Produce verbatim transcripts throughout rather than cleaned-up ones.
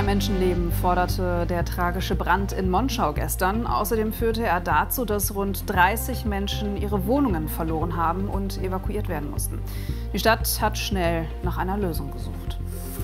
Drei Menschenleben forderte der tragische Brand in Monschau gestern. Außerdem führte er dazu, dass rund dreißig Menschen ihre Wohnungen verloren haben und evakuiert werden mussten. Die Stadt hat schnell nach einer Lösung gesucht.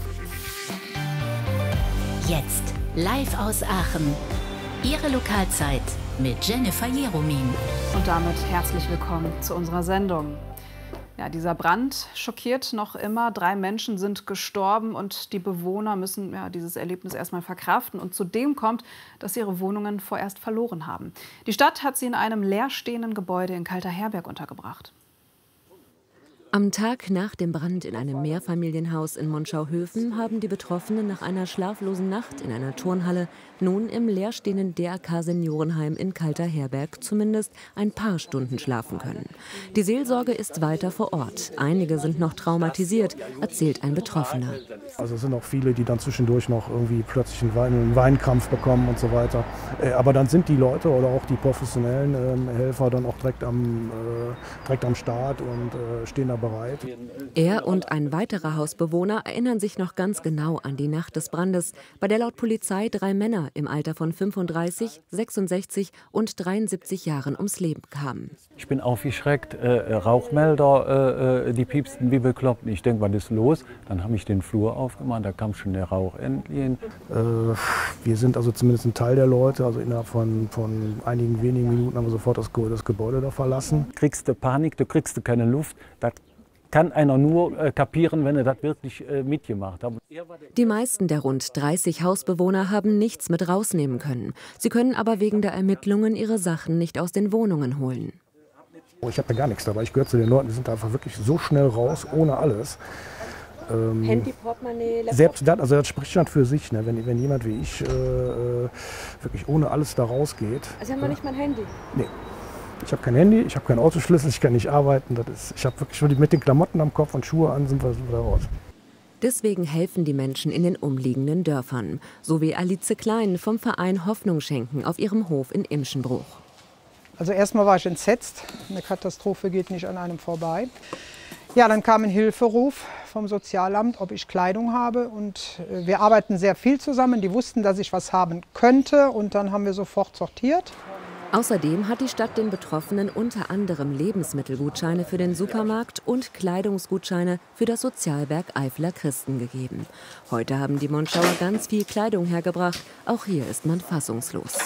Jetzt live aus Aachen. Ihre Lokalzeit mit Jennifer Jeromin. Und damit herzlich willkommen zu unserer Sendung. Ja, dieser Brand schockiert noch immer. Drei Menschen sind gestorben und die Bewohner müssen ja, dieses Erlebnis erstmal verkraften. Und zudem kommt, dass sie ihre Wohnungen vorerst verloren haben. Die Stadt hat sie in einem leerstehenden Gebäude in Kalter-Herberg untergebracht. Am Tag nach dem Brand in einem Mehrfamilienhaus in Monschau-Höfen haben die Betroffenen nach einer schlaflosen Nacht in einer Turnhalle nun im leerstehenden D R K-Seniorenheim in Kalter-Herberg zumindest ein paar Stunden schlafen können. Die Seelsorge ist weiter vor Ort. Einige sind noch traumatisiert, erzählt ein Betroffener. Also es sind auch viele, die dann zwischendurch noch irgendwie plötzlich einen, Wein, einen Weinkrampf bekommen und so weiter. Aber dann sind die Leute oder auch die professionellen äh, Helfer dann auch direkt am, äh, direkt am Start und äh, stehen da bereit. Er und ein weiterer Hausbewohner erinnern sich noch ganz genau an die Nacht des Brandes, bei der laut Polizei drei Männer im Alter von fünfunddreißig, sechsundsechzig und dreiundsiebzig Jahren ums Leben kamen. Ich bin aufgeschreckt, äh, Rauchmelder, äh, die piepsten wie bekloppt. Ich denke, was ist los? Dann habe ich den Flur aufgemacht, da kam schon der Rauch entgegen. Äh, wir sind also zumindest ein Teil der Leute, also innerhalb von, von einigen wenigen Minuten haben wir sofort das, das Gebäude da verlassen. Kriegst du Panik, du kriegst du keine Luft. Das kann einer nur äh, kapieren, wenn er das wirklich äh, mitgemacht hat. Die meisten der rund dreißig Hausbewohner haben nichts mit rausnehmen können. Sie können aber wegen der Ermittlungen ihre Sachen nicht aus den Wohnungen holen. Ich habe ja gar nichts dabei. Ich gehöre zu den Leuten, die sind einfach wirklich so schnell raus, ohne alles. Ähm, Handy, Portemonnaie, Laptop? Selbst das, also das spricht schon für sich, ne? wenn, wenn jemand wie ich äh, wirklich ohne alles da rausgeht. Also haben wir nicht mal ein Handy? Nee. Ich habe kein Handy, ich habe keinen Autoschlüssel, ich kann nicht arbeiten. Das ist, ich habe wirklich schon die, mit den Klamotten am Kopf und Schuhe an, sind wir, sind wir da raus. Deswegen helfen die Menschen in den umliegenden Dörfern, so wie Alice Klein vom Verein Hoffnung schenken auf ihrem Hof in Imschenbruch. Also erstmal war ich entsetzt, eine Katastrophe geht nicht an einem vorbei. Ja, dann kam ein Hilferuf vom Sozialamt, ob ich Kleidung habe, und wir arbeiten sehr viel zusammen. Die wussten, dass ich was haben könnte, und dann haben wir sofort sortiert. Außerdem hat die Stadt den Betroffenen unter anderem Lebensmittelgutscheine für den Supermarkt und Kleidungsgutscheine für das Sozialwerk Eifler Christen gegeben. Heute haben die Monschauer ganz viel Kleidung hergebracht. Auch hier ist man fassungslos.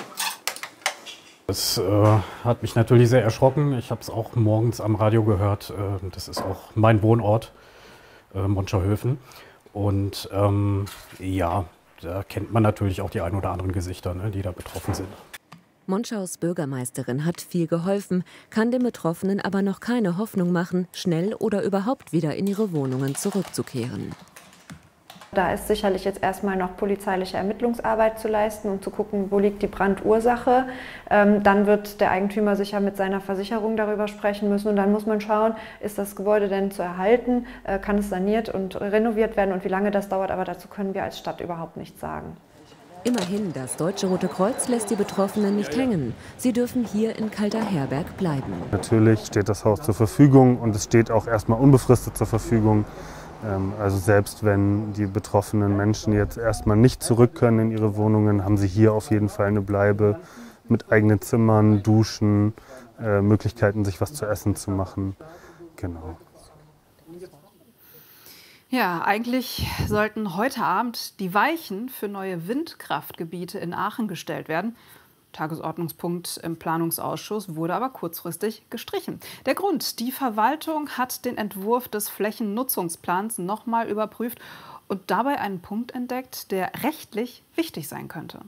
Das äh, hat mich natürlich sehr erschrocken. Ich habe es auch morgens am Radio gehört. Äh, das ist auch mein Wohnort, äh, Monschau-Höfen. Und ähm, ja, da kennt man natürlich auch die ein oder anderen Gesichter, ne, die da betroffen sind. Monschaus Bürgermeisterin hat viel geholfen, kann den Betroffenen aber noch keine Hoffnung machen, schnell oder überhaupt wieder in ihre Wohnungen zurückzukehren. Da ist sicherlich jetzt erstmal noch polizeiliche Ermittlungsarbeit zu leisten und zu gucken, wo liegt die Brandursache. Ähm, dann wird der Eigentümer sicher mit seiner Versicherung darüber sprechen müssen, und dann muss man schauen, ist das Gebäude denn zu erhalten, äh, kann es saniert und renoviert werden, und wie lange das dauert, aber dazu können wir als Stadt überhaupt nichts sagen. Immerhin, das Deutsche Rote Kreuz lässt die Betroffenen nicht hängen. Sie dürfen hier in Kalter-Herberg bleiben. Natürlich steht das Haus zur Verfügung, und es steht auch erstmal unbefristet zur Verfügung. Also selbst wenn die betroffenen Menschen jetzt erstmal nicht zurück können in ihre Wohnungen, haben sie hier auf jeden Fall eine Bleibe mit eigenen Zimmern, Duschen, äh, Möglichkeiten, sich was zu essen zu machen. Genau. Ja, eigentlich sollten heute Abend die Weichen für neue Windkraftgebiete in Aachen gestellt werden. Tagesordnungspunkt im Planungsausschuss wurde aber kurzfristig gestrichen. Der Grund: Die Verwaltung hat den Entwurf des Flächennutzungsplans noch mal überprüft und dabei einen Punkt entdeckt, der rechtlich wichtig sein könnte.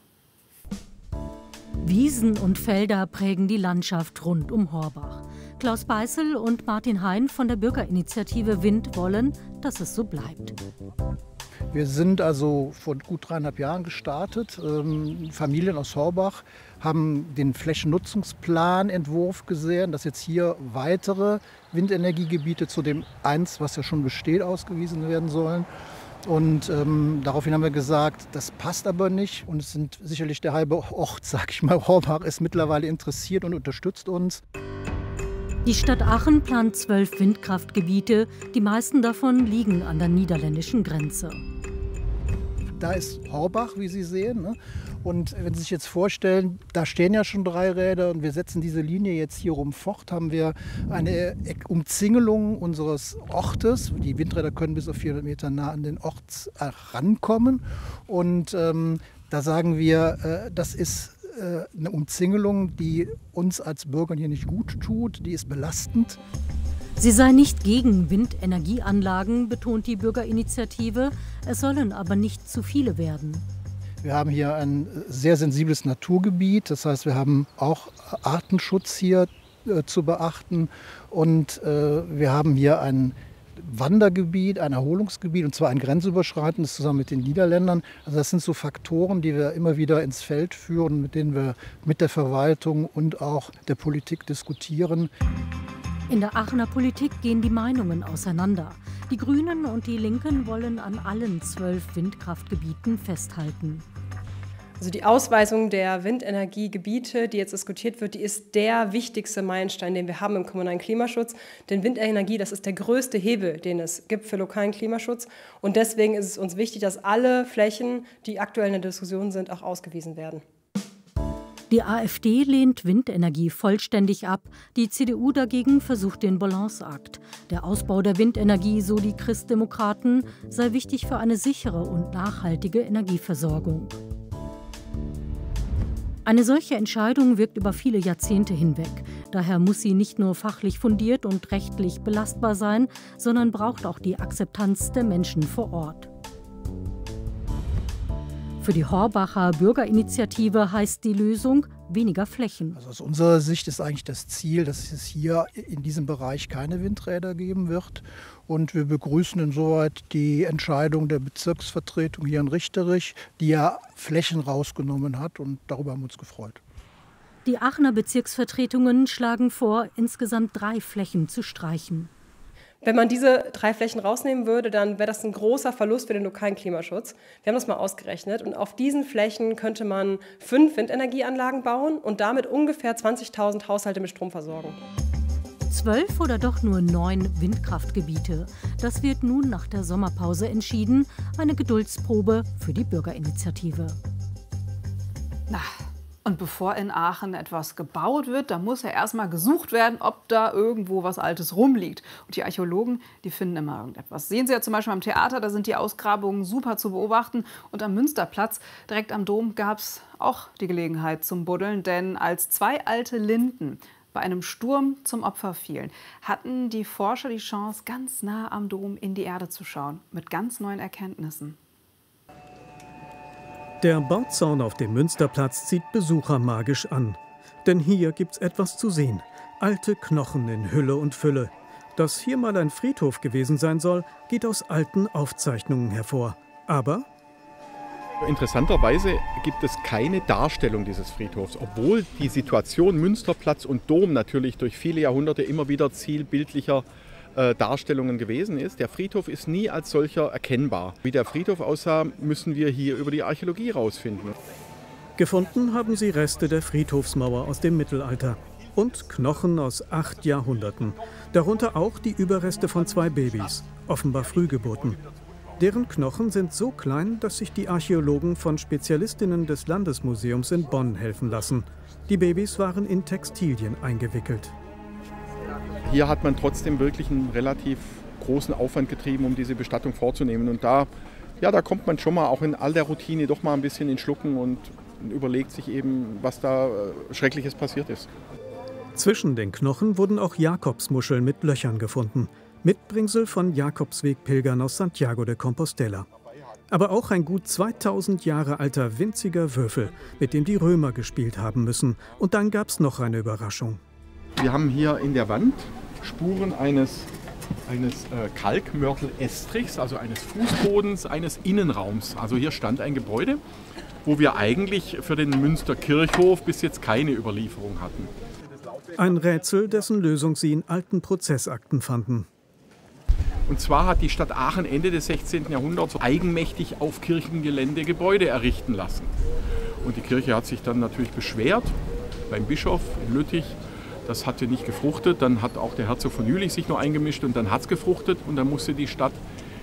Wiesen und Felder prägen die Landschaft rund um Horbach. Klaus Beißel und Martin Hein von der Bürgerinitiative Wind wollen, dass es so bleibt. Wir sind also vor gut dreieinhalb Jahren gestartet. Ähm, Familien aus Horbach haben den Flächennutzungsplanentwurf gesehen, dass jetzt hier weitere Windenergiegebiete zu dem eins, was ja schon besteht, ausgewiesen werden sollen. Und ähm, daraufhin haben wir gesagt, das passt aber nicht. Und es sind sicherlich der halbe Ort, sag ich mal, Horbach ist mittlerweile interessiert und unterstützt uns. Die Stadt Aachen plant zwölf Windkraftgebiete. Die meisten davon liegen an der niederländischen Grenze. da ist Horbach, wie Sie sehen. Ne? Und wenn Sie sich jetzt vorstellen, da stehen ja schon drei Räder und wir setzen diese Linie jetzt hier rum fort, haben wir eine Umzingelung unseres Ortes. Die Windräder können bis auf vierhundert Meter nah an den Ort rankommen. Und ähm, da sagen wir, äh, das ist äh, eine Umzingelung, die uns als Bürgern hier nicht gut tut, die ist belastend. Sie sei nicht gegen Windenergieanlagen, betont die Bürgerinitiative. Es sollen aber nicht zu viele werden. Wir haben hier ein sehr sensibles Naturgebiet. Das heißt, wir haben auch Artenschutz hier äh, zu beachten. Und äh, wir haben hier ein Wandergebiet, ein Erholungsgebiet, und zwar ein grenzüberschreitendes zusammen mit den Niederländern. Also das sind so Faktoren, die wir immer wieder ins Feld führen, mit denen wir mit der Verwaltung und auch der Politik diskutieren. In der Aachener Politik gehen die Meinungen auseinander. Die Grünen und die Linken wollen an allen zwölf Windkraftgebieten festhalten. Also die Ausweisung der Windenergiegebiete, die jetzt diskutiert wird, die ist der wichtigste Meilenstein, den wir haben im kommunalen Klimaschutz. Denn Windenergie, das ist der größte Hebel, den es gibt für lokalen Klimaschutz. Und deswegen ist es uns wichtig, dass alle Flächen, die aktuell in der Diskussion sind, auch ausgewiesen werden. Die AfD lehnt Windenergie vollständig ab. Die C D U dagegen versucht den Balanceakt. Der Ausbau der Windenergie, so die Christdemokraten, sei wichtig für eine sichere und nachhaltige Energieversorgung. Eine solche Entscheidung wirkt über viele Jahrzehnte hinweg. Daher muss sie nicht nur fachlich fundiert und rechtlich belastbar sein, sondern braucht auch die Akzeptanz der Menschen vor Ort. Für die Horbacher Bürgerinitiative heißt die Lösung weniger Flächen. Also aus unserer Sicht ist eigentlich das Ziel, dass es hier in diesem Bereich keine Windräder geben wird. Und wir begrüßen insoweit die Entscheidung der Bezirksvertretung hier in Richterich, die ja Flächen rausgenommen hat, und darüber haben wir uns gefreut. Die Aachener Bezirksvertretungen schlagen vor, insgesamt drei Flächen zu streichen. Wenn man diese drei Flächen rausnehmen würde, dann wäre das ein großer Verlust für den lokalen Klimaschutz. Wir haben das mal ausgerechnet und auf diesen Flächen könnte man fünf Windenergieanlagen bauen und damit ungefähr zwanzigtausend Haushalte mit Strom versorgen. Zwölf oder doch nur neun Windkraftgebiete. Das wird nun nach der Sommerpause entschieden. Eine Geduldsprobe für die Bürgerinitiative. Na. Und bevor in Aachen etwas gebaut wird, da muss ja erstmal gesucht werden, ob da irgendwo was Altes rumliegt. Und die Archäologen, die finden immer irgendetwas. Sehen Sie ja zum Beispiel am Theater, da sind die Ausgrabungen super zu beobachten. Und am Münsterplatz, direkt am Dom, gab es auch die Gelegenheit zum Buddeln. Denn als zwei alte Linden bei einem Sturm zum Opfer fielen, hatten die Forscher die Chance, ganz nah am Dom in die Erde zu schauen. Mit ganz neuen Erkenntnissen. Der Bauzaun auf dem Münsterplatz zieht Besucher magisch an. Denn hier gibt's etwas zu sehen. Alte Knochen in Hülle und Fülle. Dass hier mal ein Friedhof gewesen sein soll, geht aus alten Aufzeichnungen hervor. Aber interessanterweise gibt es keine Darstellung dieses Friedhofs, obwohl die Situation Münsterplatz und Dom natürlich durch viele Jahrhunderte immer wieder Ziel bildlicher Darstellungen gewesen ist. Der Friedhof ist nie als solcher erkennbar. Wie der Friedhof aussah, müssen wir hier über die Archäologie rausfinden. Gefunden haben sie Reste der Friedhofsmauer aus dem Mittelalter und Knochen aus acht Jahrhunderten. Darunter auch die Überreste von zwei Babys, offenbar Frühgeburten. Deren Knochen sind so klein, dass sich die Archäologen von Spezialistinnen des Landesmuseums in Bonn helfen lassen. Die Babys waren in Textilien eingewickelt. Hier hat man trotzdem wirklich einen relativ großen Aufwand getrieben, um diese Bestattung vorzunehmen. Und da, ja, da kommt man schon mal auch in all der Routine doch mal ein bisschen in Schlucken und überlegt sich eben, was da Schreckliches passiert ist. Zwischen den Knochen wurden auch Jakobsmuscheln mit Löchern gefunden. Mitbringsel von Jakobswegpilgern aus Santiago de Compostela. Aber auch ein gut zweitausend Jahre alter winziger Würfel, mit dem die Römer gespielt haben müssen. Und dann gab es noch eine Überraschung. Wir haben hier in der Wand Spuren eines, eines äh, Kalkmörtel-Estrichs, also eines Fußbodens, eines Innenraums. Also hier stand ein Gebäude, wo wir eigentlich für den Münsterkirchhof bis jetzt keine Überlieferung hatten. Ein Rätsel, dessen Lösung sie in alten Prozessakten fanden. Und zwar hat die Stadt Aachen Ende des sechzehnten Jahrhunderts eigenmächtig auf Kirchengelände Gebäude errichten lassen. Und die Kirche hat sich dann natürlich beschwert beim Bischof in Lüttich. Das hatte nicht gefruchtet. Dann hat auch der Herzog von Jülich sich noch eingemischt und dann hat es gefruchtet. Und dann musste die Stadt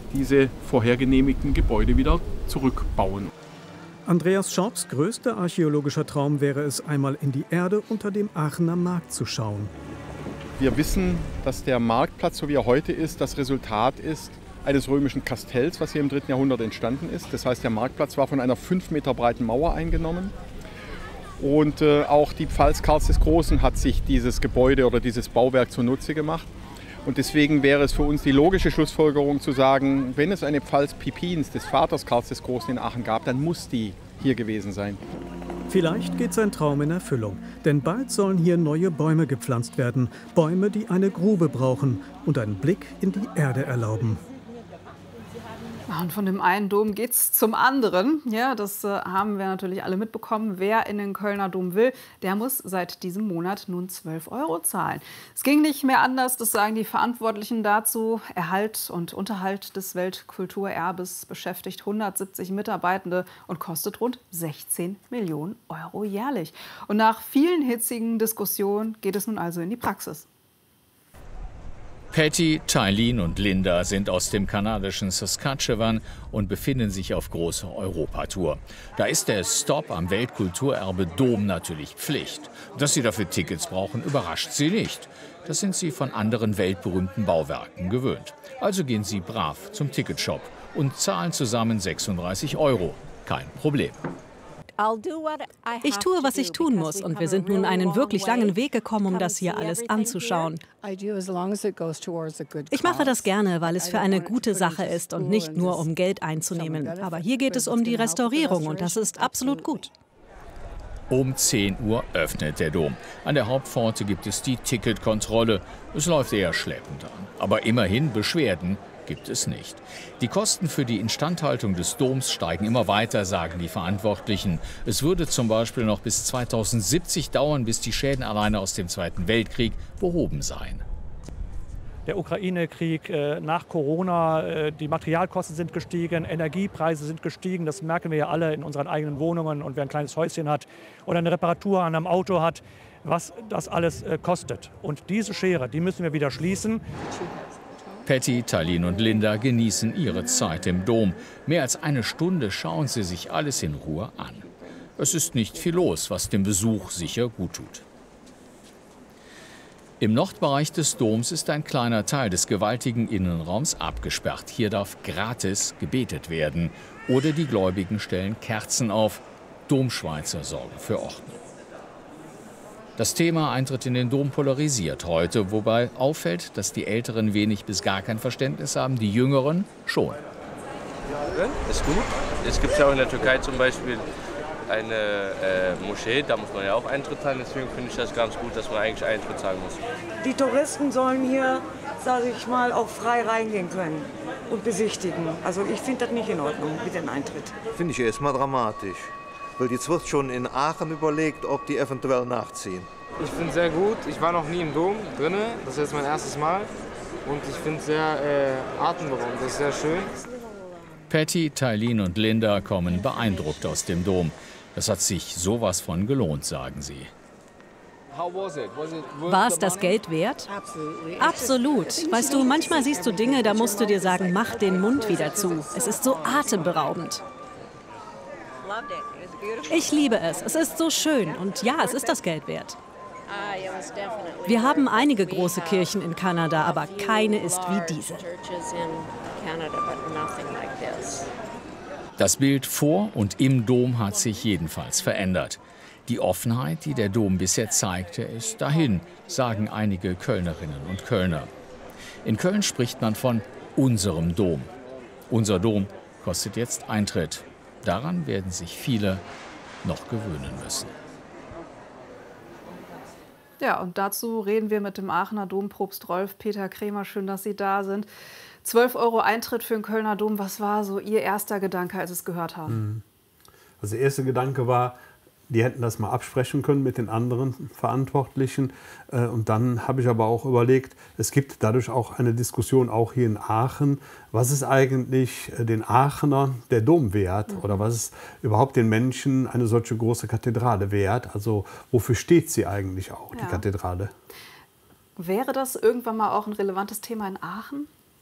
diese vorher genehmigten Gebäude wieder zurückbauen. Andreas Schorps größter archäologischer Traum wäre es, einmal in die Erde unter dem Aachener Markt zu schauen. Wir wissen, dass der Marktplatz, so wie er heute ist, das Resultat ist eines römischen Kastells, was hier im dritten Jahrhundert entstanden ist. Das heißt, der Marktplatz war von einer fünf Meter breiten Mauer eingenommen. Und äh, auch die Pfalz Karls des Großen hat sich dieses Gebäude oder dieses Bauwerk zunutze gemacht. Und deswegen wäre es für uns die logische Schlussfolgerung zu sagen, wenn es eine Pfalz Pipins des Vaters Karls des Großen in Aachen gab, dann muss die hier gewesen sein. Vielleicht geht sein Traum in Erfüllung, denn bald sollen hier neue Bäume gepflanzt werden. Bäume, die eine Grube brauchen und einen Blick in die Erde erlauben. Und von dem einen Dom geht's zum anderen. Ja, das äh, haben wir natürlich alle mitbekommen. Wer in den Kölner Dom will, der muss seit diesem Monat nun zwölf Euro zahlen. Es ging nicht mehr anders, das sagen die Verantwortlichen dazu. Erhalt und Unterhalt des Weltkulturerbes beschäftigt hundertsiebzig Mitarbeitende und kostet rund sechzehn Millionen Euro jährlich. Und nach vielen hitzigen Diskussionen geht es nun also in die Praxis. Patty, Tylene und Linda sind aus dem kanadischen Saskatchewan und befinden sich auf großer Europatour. Da ist der Stopp am Weltkulturerbe Dom natürlich Pflicht. Dass sie dafür Tickets brauchen, überrascht sie nicht. Das sind sie von anderen weltberühmten Bauwerken gewöhnt. Also gehen sie brav zum Ticketshop und zahlen zusammen sechsunddreißig Euro. Kein Problem. Ich tue, was ich tun muss, und wir sind nun einen wirklich langen Weg gekommen, um das hier alles anzuschauen. Ich mache das gerne, weil es für eine gute Sache ist und nicht nur, um Geld einzunehmen. Aber hier geht es um die Restaurierung und das ist absolut gut. Um zehn Uhr öffnet der Dom. An der Hauptpforte gibt es die Ticketkontrolle. Es läuft eher schleppend an. Aber immerhin Beschwerden gibt es nicht. Die Kosten für die Instandhaltung des Doms steigen immer weiter, sagen die Verantwortlichen. Es würde zum Beispiel noch bis zweitausendsiebzig dauern, bis die Schäden alleine aus dem Zweiten Weltkrieg behoben seien. Der Ukraine-Krieg äh, nach Corona, äh, die Materialkosten sind gestiegen, Energiepreise sind gestiegen. Das merken wir ja alle in unseren eigenen Wohnungen. Und wer ein kleines Häuschen hat oder eine Reparatur an einem Auto hat, was das alles äh, kostet. Und diese Schere, die müssen wir wieder schließen. Patty, Tylene und Linda genießen ihre Zeit im Dom. Mehr als eine Stunde schauen sie sich alles in Ruhe an. Es ist nicht viel los, was dem Besuch sicher gut tut. Im Nordbereich des Doms ist ein kleiner Teil des gewaltigen Innenraums abgesperrt. Hier darf gratis gebetet werden. Oder die Gläubigen stellen Kerzen auf. Domschweizer sorgen für Ordnung. Das Thema Eintritt in den Dom polarisiert heute, wobei auffällt, dass die Älteren wenig bis gar kein Verständnis haben, die Jüngeren schon. Ist gut. Es gibt ja auch in der Türkei zum Beispiel eine äh, Moschee, da muss man ja auch Eintritt zahlen, deswegen finde ich das ganz gut, dass man eigentlich Eintritt zahlen muss. Die Touristen sollen hier, sage ich mal, auch frei reingehen können und besichtigen. Also ich finde das nicht in Ordnung mit dem Eintritt. Finde ich erstmal dramatisch. Weil jetzt wird schon in Aachen überlegt, ob die eventuell nachziehen. Ich finde es sehr gut. Ich war noch nie im Dom drin. Das ist jetzt mein erstes Mal. Und ich finde es sehr äh, atemberaubend. Das ist sehr schön. Patty, Tylene und Linda kommen beeindruckt aus dem Dom. Das hat sich sowas von gelohnt, sagen sie. War es das Geld wert? Absolut. Weißt du, manchmal siehst du Dinge, da musst du dir sagen, mach den Mund wieder zu. Es ist so atemberaubend. Ich liebe es. Es ist so schön. Und ja, es ist das Geld wert. Wir haben einige große Kirchen in Kanada, aber keine ist wie diese. Das Bild vor und im Dom hat sich jedenfalls verändert. Die Offenheit, die der Dom bisher zeigte, ist dahin, sagen einige Kölnerinnen und Kölner. In Köln spricht man von unserem Dom. Unser Dom kostet jetzt Eintritt. Daran werden sich viele noch gewöhnen müssen. Ja, und dazu reden wir mit dem Aachener Dompropst Rolf Peter Krämer. Schön, dass Sie da sind. zwölf Euro Eintritt für den Kölner Dom. Was war so Ihr erster Gedanke, als Sie es gehört haben? Also der erste Gedanke war, die hätten das mal absprechen können mit den anderen Verantwortlichen. Und dann habe ich aber auch überlegt, es gibt dadurch auch eine Diskussion, auch hier in Aachen, was ist eigentlich den Aachener der Dom wert? Mhm. Oder was ist überhaupt den Menschen eine solche große Kathedrale wert? Also wofür steht sie eigentlich auch, ja. die Kathedrale? Wäre das irgendwann mal auch ein relevantes Thema in Aachen?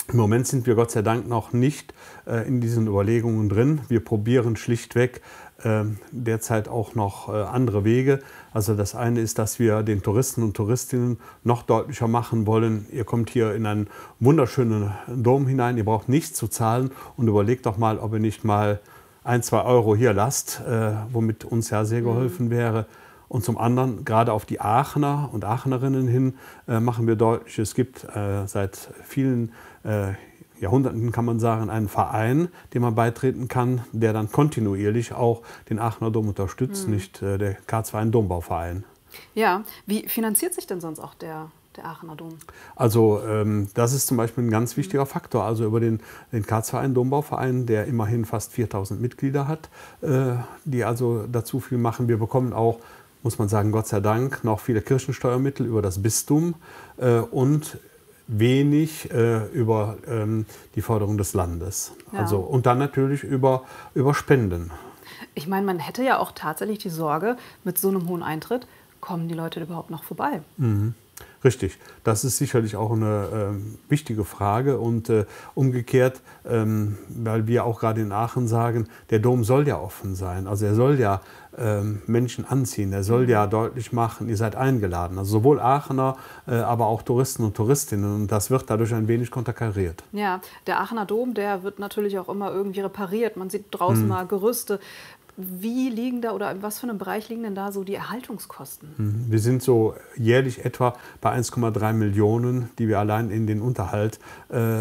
Im Moment sind wir Gott sei Dank noch nicht äh, in diesen Überlegungen drin. Wir probieren schlichtweg äh, derzeit auch noch äh, andere Wege. Also das eine ist, dass wir den Touristen und Touristinnen noch deutlicher machen wollen, ihr kommt hier in einen wunderschönen Dom hinein, ihr braucht nichts zu zahlen und überlegt doch mal, ob ihr nicht mal ein, zwei Euro hier lasst, äh, womit uns ja sehr geholfen wäre. Und zum anderen, gerade auf die Aachener und Aachenerinnen hin, äh, machen wir deutlich, es gibt äh, seit vielen äh, Jahrhunderten, kann man sagen, einen Verein, dem man beitreten kann, der dann kontinuierlich auch den Aachener Dom unterstützt, mhm. nicht äh, der Karlsverein Dombauverein. Ja, wie finanziert sich denn sonst auch der, der Aachener Dom? Also ähm, das ist zum Beispiel ein ganz wichtiger mhm. Faktor. Also über den, den Karlsverein Dombauverein, der immerhin fast viertausend Mitglieder hat, äh, die also dazu viel machen. Wir bekommen auch, muss man sagen, Gott sei Dank, noch viele Kirchensteuermittel über das Bistum äh, und wenig äh, über ähm, die Förderung des Landes. Ja. Also, und dann natürlich über, über Spenden. Ich meine, man hätte ja auch tatsächlich die Sorge, mit so einem hohen Eintritt, kommen die Leute überhaupt noch vorbei? Mhm. Richtig, das ist sicherlich auch eine ähm, wichtige Frage und äh, umgekehrt, ähm, weil wir auch gerade in Aachen sagen, der Dom soll ja offen sein, also er soll ja ähm, Menschen anziehen, er soll ja deutlich machen, ihr seid eingeladen, also sowohl Aachener, äh, aber auch Touristen und Touristinnen und das wird dadurch ein wenig konterkariert. Ja, der Aachener Dom, der wird natürlich auch immer irgendwie repariert, man sieht draußen hm. mal Gerüste. Wie liegen da oder in was für einem Bereich liegen denn da so die Erhaltungskosten? Wir sind so jährlich etwa bei eins Komma drei Millionen, die wir allein in den Unterhalt äh,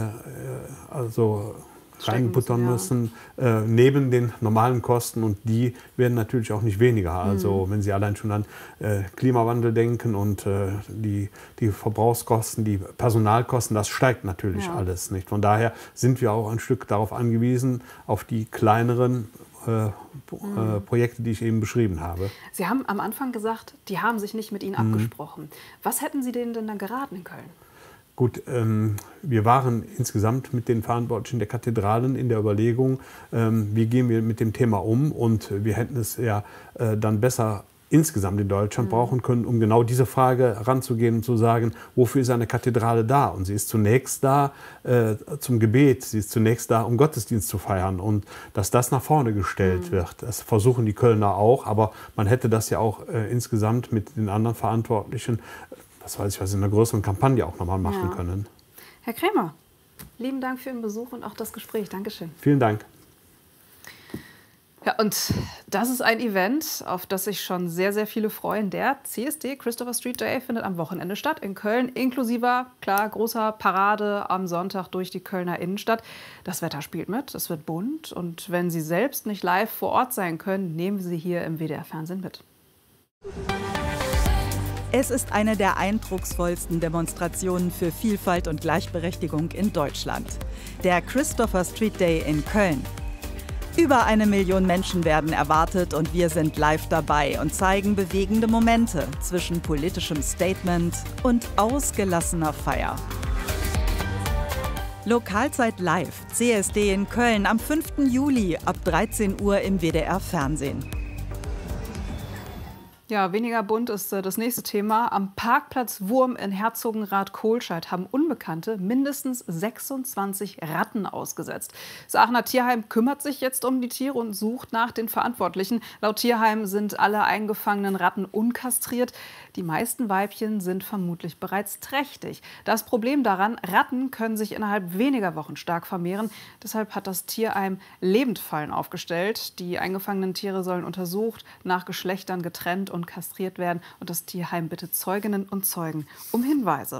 also reinbuttern müssen, ja. äh, neben den normalen Kosten. Und die werden natürlich auch nicht weniger. Also mhm. wenn Sie allein schon an äh, Klimawandel denken und äh, die, die Verbrauchskosten, die Personalkosten, das steigt natürlich ja. alles nicht. Von daher sind wir auch ein Stück darauf angewiesen, auf die kleineren Äh, äh, Projekte, die ich eben beschrieben habe. Sie haben am Anfang gesagt, die haben sich nicht mit Ihnen mhm. abgesprochen. Was hätten Sie denen denn dann geraten in Köln? Gut, ähm, wir waren insgesamt mit den Verantwortlichen der Kathedralen in der Überlegung, ähm, wie gehen wir mit dem Thema um und wir hätten es ja äh, dann besser insgesamt in Deutschland mhm. brauchen können, um genau diese Frage ranzugehen und zu sagen, wofür ist eine Kathedrale da? Und sie ist zunächst da äh, zum Gebet, sie ist zunächst da, um Gottesdienst zu feiern und dass das nach vorne gestellt mhm. wird. Das versuchen die Kölner auch, aber man hätte das ja auch äh, insgesamt mit den anderen Verantwortlichen, was weiß ich was, in einer größeren Kampagne auch nochmal machen ja. können. Herr Krämer, lieben Dank für Ihren Besuch und auch das Gespräch. Dankeschön. Vielen Dank. Ja, und das ist ein Event, auf das sich schon sehr, sehr viele freuen. Der C S D, Christopher Street Day, findet am Wochenende statt in Köln, inklusive, klar, großer Parade am Sonntag durch die Kölner Innenstadt. Das Wetter spielt mit, es wird bunt und wenn Sie selbst nicht live vor Ort sein können, nehmen Sie hier im W D R-Fernsehen mit. Es ist eine der eindrucksvollsten Demonstrationen für Vielfalt und Gleichberechtigung in Deutschland. Der Christopher Street Day in Köln. Über eine Million Menschen werden erwartet und wir sind live dabei und zeigen bewegende Momente zwischen politischem Statement und ausgelassener Feier. Lokalzeit live, C S D in Köln am fünften Juli ab dreizehn Uhr im W D R-Fernsehen. Ja, weniger bunt ist äh, das nächste Thema. Am Parkplatz Wurm in Herzogenrath-Kohlscheid haben Unbekannte mindestens sechsundzwanzig Ratten ausgesetzt. Das Aachener Tierheim kümmert sich jetzt um die Tiere und sucht nach den Verantwortlichen. Laut Tierheim sind alle eingefangenen Ratten unkastriert. Die meisten Weibchen sind vermutlich bereits trächtig. Das Problem daran, Ratten können sich innerhalb weniger Wochen stark vermehren. Deshalb hat das Tierheim Lebendfallen aufgestellt. Die eingefangenen Tiere sollen untersucht, nach Geschlechtern getrennt und kastriert werden. Und das Tierheim bittet Zeuginnen und Zeugen um Hinweise.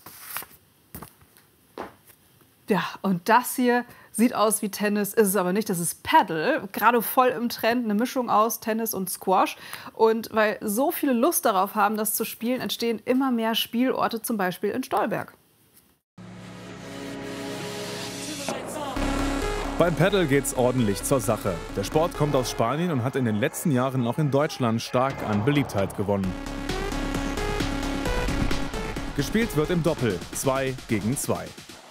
Ja, und das hier sieht aus wie Tennis, ist es aber nicht. Das ist Paddle, gerade voll im Trend, eine Mischung aus Tennis und Squash. Und weil so viele Lust darauf haben, das zu spielen, entstehen immer mehr Spielorte, zum Beispiel in Stolberg. Beim Paddle geht's ordentlich zur Sache. Der Sport kommt aus Spanien und hat in den letzten Jahren auch in Deutschland stark an Beliebtheit gewonnen. Gespielt wird im Doppel, zwei gegen zwei.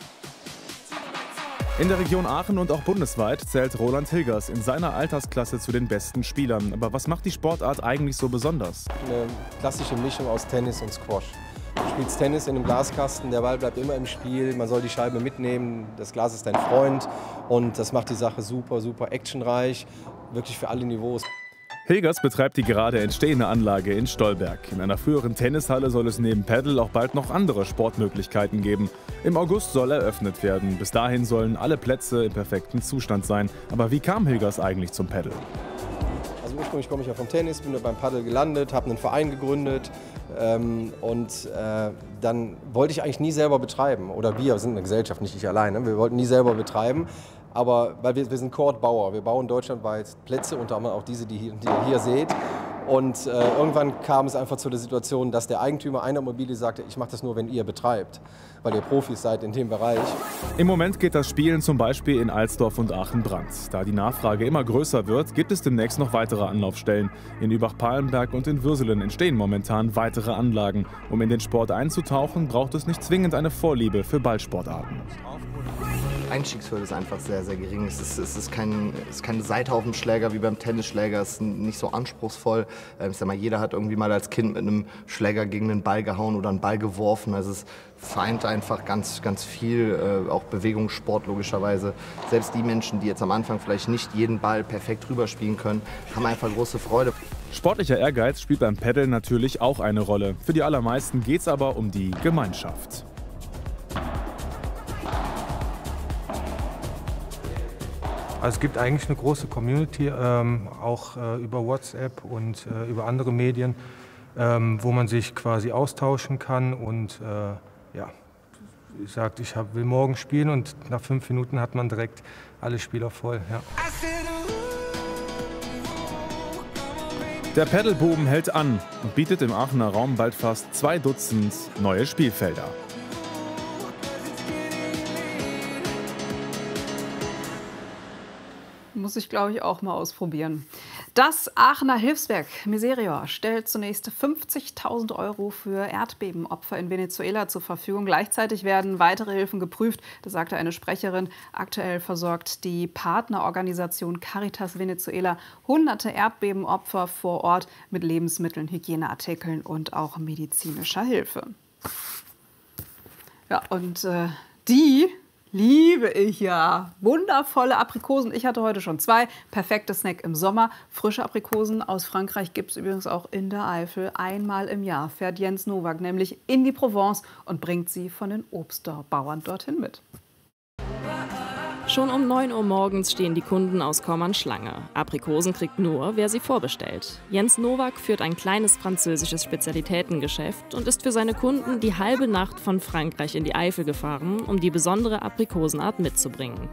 In der Region Aachen und auch bundesweit zählt Roland Hilgers in seiner Altersklasse zu den besten Spielern. Aber was macht die Sportart eigentlich so besonders? Eine klassische Mischung aus Tennis und Squash. spielst Tennis in einem Glaskasten, der Ball bleibt immer im Spiel, man soll die Scheibe mitnehmen, das Glas ist dein Freund und das macht die Sache super, super actionreich, wirklich für alle Niveaus. Hilgers betreibt die gerade entstehende Anlage in Stolberg. In einer früheren Tennishalle soll es neben Paddle auch bald noch andere Sportmöglichkeiten geben. Im August soll eröffnet werden. Bis dahin sollen alle Plätze im perfekten Zustand sein. Aber wie kam Hilgers eigentlich zum Paddle? Also ursprünglich komme ich ja vom Tennis, bin beim Paddle gelandet, habe einen Verein gegründet ähm, und äh, dann wollte ich eigentlich nie selber betreiben. Oder wir, wir sind eine Gesellschaft, nicht ich alleine, wir wollten nie selber betreiben. Aber weil wir, wir sind Courtbauer, wir bauen deutschlandweit Plätze, unter anderem auch diese, die, hier, die ihr hier seht. Und äh, irgendwann kam es einfach zu der Situation, dass der Eigentümer einer Immobilie sagte, ich mache das nur, wenn ihr betreibt, weil ihr Profis seid in dem Bereich. Im Moment geht das Spielen zum Beispiel in Alsdorf und Aachen-Brand. Da die Nachfrage immer größer wird, gibt es demnächst noch weitere Anlaufstellen. In Übach-Palenberg und in Würselen entstehen momentan weitere Anlagen. Um in den Sport einzutauchen, braucht es nicht zwingend eine Vorliebe für Ballsportarten. Einstiegshürde ist einfach sehr, sehr gering. Es ist, es ist kein, es ist keine Seithaufenschläger wie beim Tennisschläger. Es ist nicht so anspruchsvoll. Ich sag mal, jeder hat irgendwie mal als Kind mit einem Schläger gegen einen Ball gehauen oder einen Ball geworfen. Also es vereint einfach ganz, ganz viel, auch Bewegungssport logischerweise. Selbst die Menschen, die jetzt am Anfang vielleicht nicht jeden Ball perfekt rüberspielen können, haben einfach große Freude. Sportlicher Ehrgeiz spielt beim Paddeln natürlich auch eine Rolle. Für die allermeisten geht es aber um die Gemeinschaft. Also es gibt eigentlich eine große Community, ähm, auch äh, über WhatsApp und äh, über andere Medien, ähm, wo man sich quasi austauschen kann und äh, ja, sagt, ich hab, will morgen spielen und nach fünf Minuten hat man direkt alle Spieler voll. Ja. Der Paddleboom hält an und bietet im Aachener Raum bald fast zwei Dutzend neue Spielfelder. Muss ich, glaube ich, auch mal ausprobieren. Das Aachener Hilfswerk Miserior stellt zunächst fünfzigtausend Euro für Erdbebenopfer in Venezuela zur Verfügung. Gleichzeitig werden weitere Hilfen geprüft, das sagte eine Sprecherin. Aktuell versorgt die Partnerorganisation Caritas Venezuela hunderte Erdbebenopfer vor Ort mit Lebensmitteln, Hygieneartikeln und auch medizinischer Hilfe. Ja, und äh, die liebe ich ja. Wundervolle Aprikosen. Ich hatte heute schon zwei. Perfektes Snack im Sommer. Frische Aprikosen aus Frankreich gibt es übrigens auch in der Eifel. Einmal im Jahr fährt Jens Nowak nämlich in die Provence und bringt sie von den Obstbauern dorthin mit. Schon um neun Uhr morgens stehen die Kunden aus Kommern Schlange. Aprikosen kriegt nur, wer sie vorbestellt. Jens Nowak führt ein kleines französisches Spezialitätengeschäft und ist für seine Kunden die halbe Nacht von Frankreich in die Eifel gefahren, um die besondere Aprikosenart mitzubringen.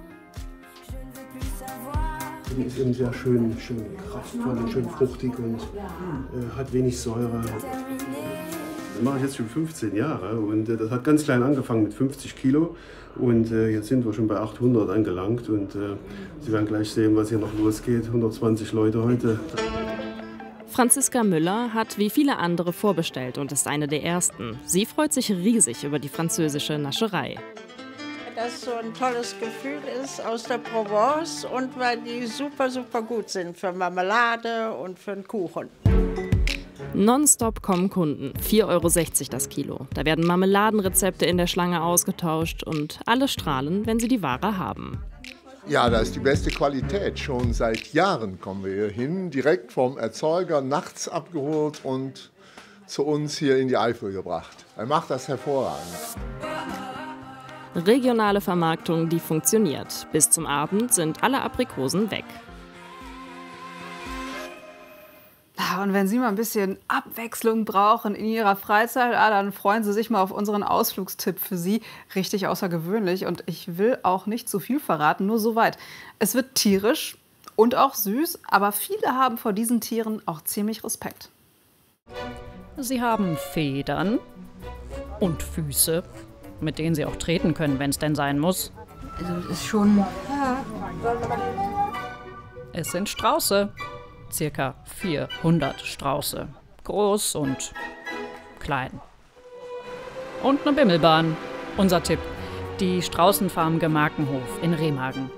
Die ist eben sehr schön, schön kraftvoll und schön fruchtig und äh, hat wenig Säure. Das mache ich jetzt schon fünfzehn Jahre und äh, das hat ganz klein angefangen mit fünfzig Kilo und äh, jetzt sind wir schon bei achthundert angelangt und äh, Sie werden gleich sehen, was hier noch losgeht. hundertzwanzig Leute heute. Franziska Müller hat wie viele andere vorbestellt und ist eine der ersten. Sie freut sich riesig über die französische Nascherei. Dass es so ein tolles Gefühl ist aus der Provence und weil die super, super gut sind für Marmelade und für den Kuchen. Nonstop kommen Kunden, vier Euro sechzig das Kilo. Da werden Marmeladenrezepte in der Schlange ausgetauscht und alle strahlen, wenn sie die Ware haben. Ja, das ist die beste Qualität. Schon seit Jahren kommen wir hier hin, direkt vom Erzeuger, nachts abgeholt und zu uns hier in die Eifel gebracht. Er macht das hervorragend. Regionale Vermarktung, die funktioniert. Bis zum Abend sind alle Aprikosen weg. Und wenn Sie mal ein bisschen Abwechslung brauchen in Ihrer Freizeit, ah, dann freuen Sie sich mal auf unseren Ausflugstipp für Sie. Richtig außergewöhnlich und ich will auch nicht zu viel verraten, nur soweit. Es wird tierisch und auch süß, aber viele haben vor diesen Tieren auch ziemlich Respekt. Sie haben Federn und Füße, mit denen Sie auch treten können, wenn es denn sein muss. Also das ist schon... Es sind Strauße. Circa vierhundert Strauße. Groß und klein. Und eine Bimmelbahn. Unser Tipp. Die Straußenfarm Gemarkenhof in Remagen.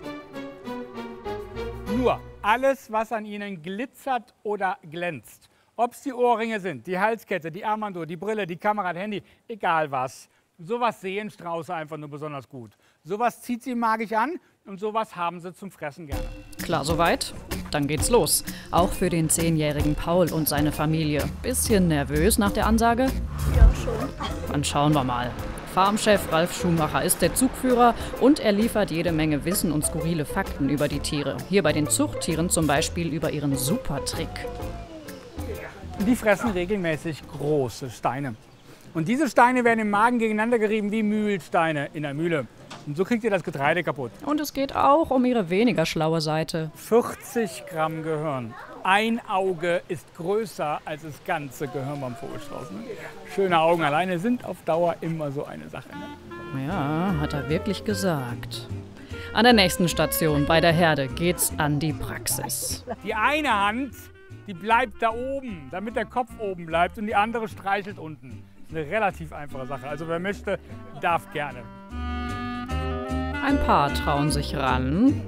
Nur alles, was an ihnen glitzert oder glänzt, Ob es die Ohrringe sind, die Halskette, die Armbanduhr, die Brille, die Kamera, das Handy, egal was. Sowas sehen Strauße einfach nur besonders gut. Sowas zieht sie magisch an und sowas haben sie zum Fressen gerne. Klar soweit? Dann geht's los. Auch für den zehnjährigen Paul und seine Familie. Bisschen nervös nach der Ansage? Ja, schon. Dann schauen wir mal. Farmchef Ralf Schumacher ist der Zugführer und er liefert jede Menge Wissen und skurrile Fakten über die Tiere. Hier bei den Zuchttieren zum Beispiel über ihren Supertrick. Die fressen regelmäßig große Steine. Und diese Steine werden im Magen gegeneinander gerieben wie Mühlsteine in der Mühle. Und so kriegt ihr das Getreide kaputt. Und es geht auch um ihre weniger schlaue Seite. vierzig Gramm Gehirn. Ein Auge ist größer als das ganze Gehirn beim Vogelstrauß. Ne? Schöne Augen alleine sind auf Dauer immer so eine Sache. Ne? Ja, hat er wirklich gesagt. An der nächsten Station bei der Herde geht's an die Praxis. Die eine Hand, die bleibt da oben, damit der Kopf oben bleibt und die andere streichelt unten. Das ist eine relativ einfache Sache. Also wer möchte, darf gerne. Ein paar trauen sich ran.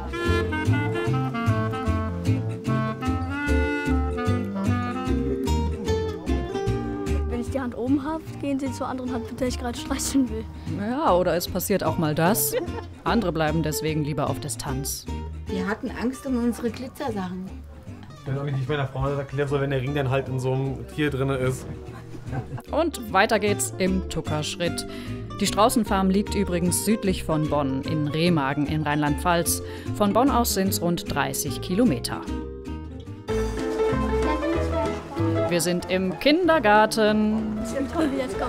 Wenn ich die Hand oben habe, gehen sie zur anderen Hand, mit der ich gerade streicheln will. Ja, oder es passiert auch mal das. Andere bleiben deswegen lieber auf Distanz. Wir hatten Angst um unsere Glitzersachen. Wenn auch nicht meiner Frau das erklärt, so wenn der Ring dann halt in so einem Tier drin ist. Und weiter geht's im Tuckerschritt. Die Straußenfarm liegt übrigens südlich von Bonn, in Remagen in Rheinland-Pfalz. Von Bonn aus sind es rund dreißig Kilometer. Wir sind im Kindergarten.